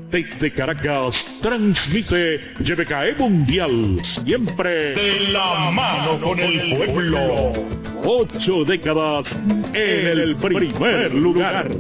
Desde Caracas, transmite YBKE Mundial, siempre de la mano con el pueblo. 8 décadas en el primer lugar.